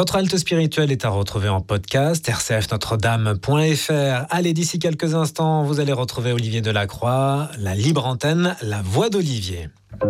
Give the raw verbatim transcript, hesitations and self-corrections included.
Votre halte spirituelle est à retrouver en podcast, r c f notre dame point f r. Allez, d'ici quelques instants, vous allez retrouver Olivier Delacroix, la libre antenne, la voix d'Olivier.